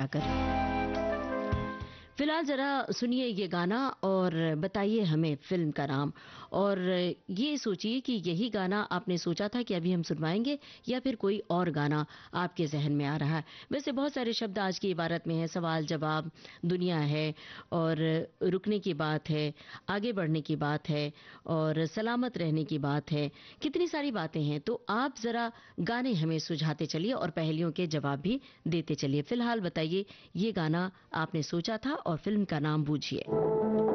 बताकर। फिलहाल जरा सुनिए ये गाना और बताइए हमें फिल्म का नाम, और ये सोचिए कि यही गाना आपने सोचा था कि अभी हम सुनवाएंगे या फिर कोई और गाना आपके जहन में आ रहा है। वैसे बहुत सारे शब्द आज की इबारत में है, सवाल जवाब, दुनिया है, और रुकने की बात है, आगे बढ़ने की बात है, और सलामत रहने की बात है, कितनी सारी बातें हैं। तो आप जरा गाने हमें सुझाते चलिए और पहेलियों के जवाब भी देते चलिए। फिलहाल बताइए ये गाना आपने सोचा था और फिल्म का नाम बूझिए।